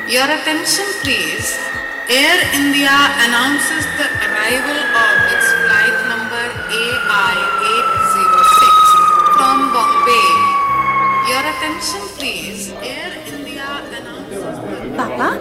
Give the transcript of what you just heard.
Your attention please. Air India announces the arrival